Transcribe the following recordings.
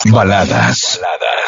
Baladas.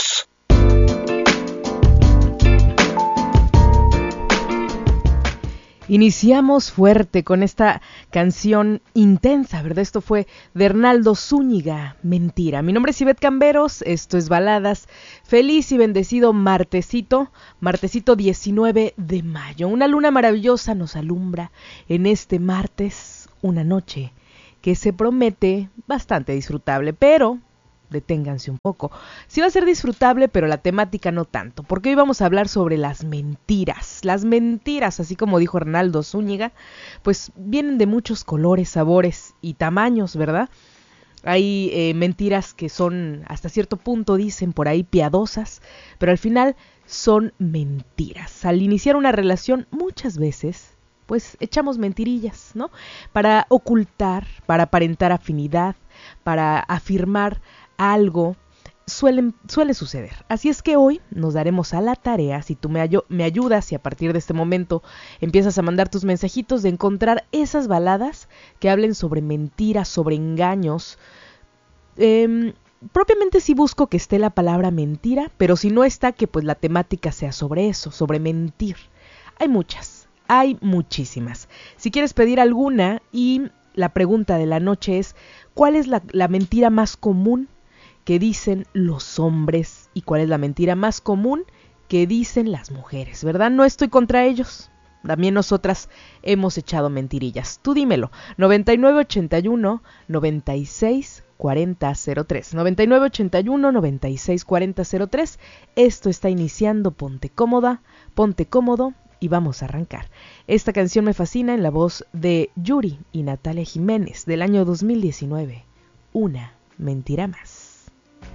Iniciamos fuerte con esta canción intensa, ¿verdad? Esto fue de Hernaldo Zúñiga, Mentira. Mi nombre es Ivette Camberos, esto es Baladas. Feliz y bendecido martesito 19 de mayo. Una luna maravillosa nos alumbra en este martes, una noche que se promete bastante disfrutable, pero deténganse un poco. Sí va a ser disfrutable, pero la temática no tanto, porque hoy vamos a hablar sobre las mentiras. Las mentiras, así como dijo Hernaldo Zúñiga, pues vienen de muchos colores, sabores y tamaños, ¿verdad? Hay mentiras que son, hasta cierto punto dicen por ahí, piadosas, pero al final son mentiras. Al iniciar una relación, muchas veces, pues echamos mentirillas, ¿no? Para ocultar, para aparentar afinidad, para afirmar algo, suele suceder. Así es que hoy nos daremos a la tarea, si tú me ayudas y a partir de este momento empiezas a mandar tus mensajitos, de encontrar esas baladas que hablen sobre mentiras, sobre engaños. Propiamente sí busco que esté la palabra mentira, pero si no está, que pues la temática sea sobre eso, sobre mentir. Hay muchas, hay muchísimas. Si quieres pedir alguna, y la pregunta de la noche es: ¿cuál es la mentira más común que dicen los hombres y cuál es la mentira más común que dicen las mujeres? ¿Verdad? No estoy contra ellos. También nosotras hemos echado mentirillas. Tú dímelo. 9981 96 40 03. 9981 96 40 03. Esto está iniciando. Ponte cómoda, ponte cómodo y vamos a arrancar. Esta canción me fascina, en la voz de Yuri y Natalia Jiménez, del año 2019. Una mentira más.